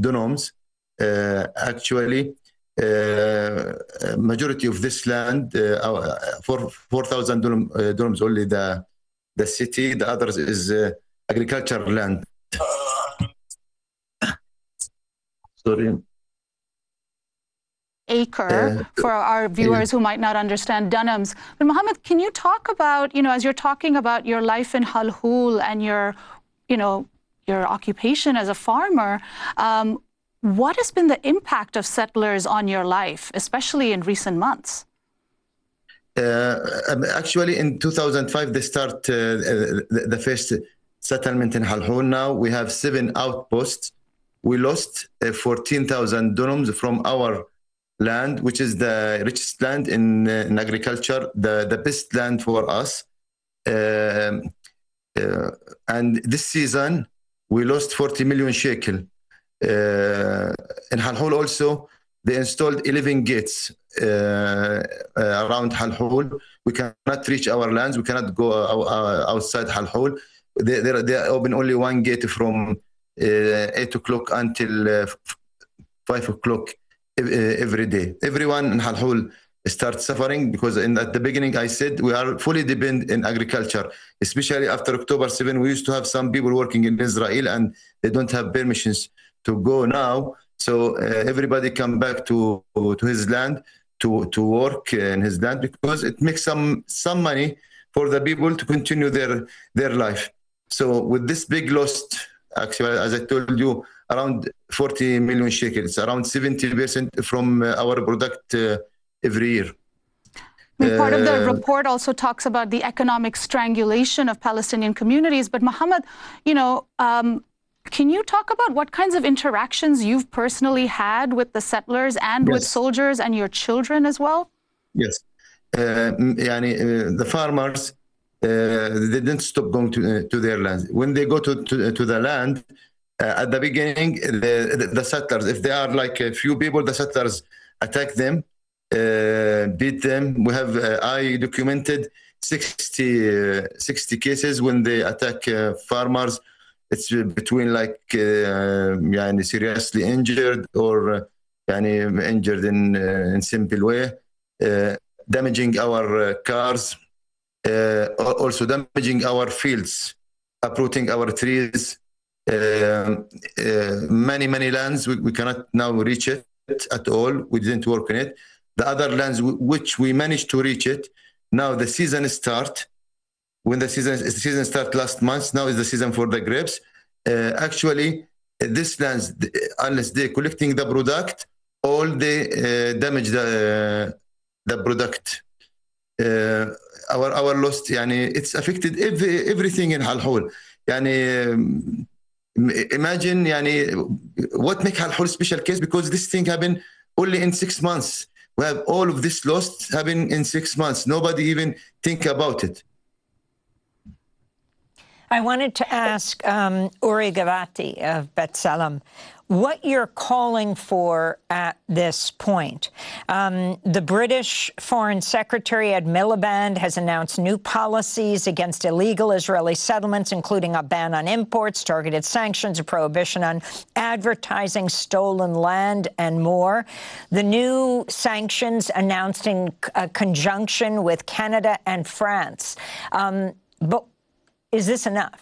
dunums. Actually, majority of this land, for 4,000 dunums only the city. The others is agricultural land. Sorry. Acre for our viewers who might not understand dunams. But Mohammed, can you talk about, as you're talking about your life in Halhul and your occupation as a farmer, what has been the impact of settlers on your life, especially in recent months? Actually, in 2005, they start the first settlement in Halhul. Now we have 7 outposts. We lost 14,000 dunums from our land, which is the richest land in agriculture, the best land for us. And this season, we lost 40 million shekel. In Halhul also, they installed 11 gates around Halhul. We cannot reach our lands. We cannot go outside Halhul. They open only one gate from 8 o'clock until 5 o'clock every day. Everyone in Halhul starts suffering because at the beginning I said we are fully dependent in agriculture, especially after October 7. We used to have some people working in Israel and they don't have permissions to go now. So everybody come back to his land to work in his land because it makes some money for the people to continue their life. So with this big loss, actually, as I told you, around 40 million shekels, around 70% from our product every year. Part of the report also talks about the economic strangulation of Palestinian communities. But Mohammed, can you talk about what kinds of interactions you've personally had with the settlers and with soldiers and your children as well? Yes. The farmers, they didn't stop going to their lands. When they go to the land, at the beginning, the settlers, if they are like a few people, the settlers attack them, beat them. We have, I documented 60 cases when they attack farmers. It's between like seriously injured or injured in simple way, damaging our cars, also damaging our fields, uprooting our trees. Many lands we cannot now reach it at all. We didn't work on it. The other lands which we managed to reach it, now the season start. When the season start last month, now is the season for the grapes. Actually, this lands, unless they're collecting the product, all they damage the product. Our loss, it's affected everything in Halhul. Imagine what make Halhul special case, because this thing happened only in 6 months. We have all of this lost happen in 6 months. Nobody even think about it. I wanted to ask Uri Gavati of B'Tselem what you're calling for at this point. The British Foreign Secretary Ed Miliband has announced new policies against illegal Israeli settlements, including a ban on imports, targeted sanctions, a prohibition on advertising stolen land, and more. The new sanctions announced in conjunction with Canada and France. But is this enough?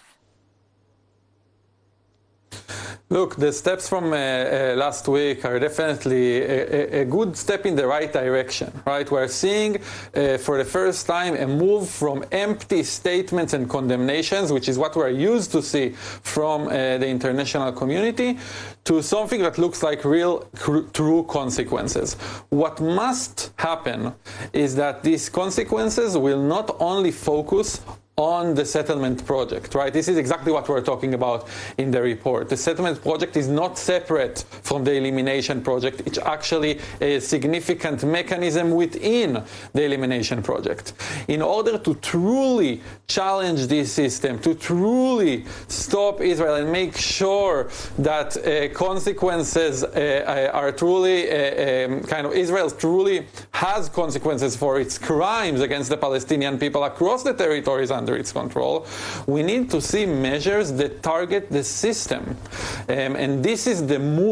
Look, the steps from last week are definitely a good step in the right direction, right? We're seeing for the first time a move from empty statements and condemnations, which is what we're used to see from the international community, to something that looks like real, true consequences. What must happen is that these consequences will not only focus on the settlement project, right? This is exactly what we're talking about in the report. The settlement project is not separate from the elimination project. It's actually a significant mechanism within the elimination project. In order to truly challenge this system, to truly stop Israel and make sure that consequences are truly, Israel truly has consequences for its crimes against the Palestinian people across the territories under its control, we need to see measures that target the system. And this is the move